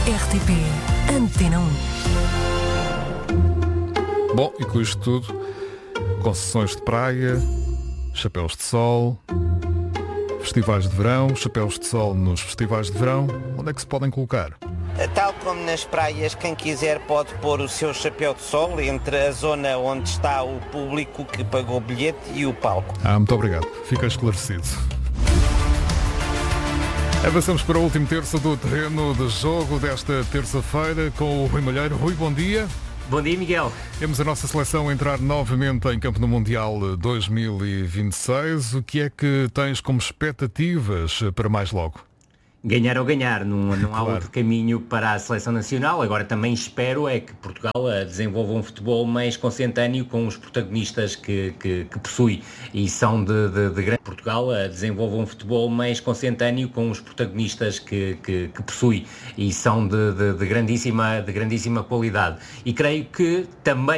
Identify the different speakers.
Speaker 1: RTP Antena 1.
Speaker 2: Bom, e com isto tudo, concessões de praia, chapéus de sol, festivais de verão, chapéus de sol nos festivais de verão, onde é que se podem colocar?
Speaker 3: Tal como nas praias, quem quiser pode pôr o seu chapéu de sol entre a zona onde está o público que pagou o bilhete e o palco.
Speaker 2: Muito obrigado. Fica esclarecido. Avançamos para o último terço do terreno de jogo desta terça-feira com o Rui Malheiro. Rui, bom dia.
Speaker 4: Bom dia, Miguel.
Speaker 2: Temos a nossa seleção a entrar novamente em campo no Mundial 2026. O que é que tens como expectativas para mais logo?
Speaker 4: Ganhar ou ganhar, não há
Speaker 2: Claro.
Speaker 4: outro caminho para a seleção nacional. Agora também espero é que Portugal desenvolva um futebol mais consentâneo com os protagonistas que possui e são de grande. Portugal desenvolva um futebol mais consentâneo com os protagonistas que possui e são de grandíssima qualidade. E creio que também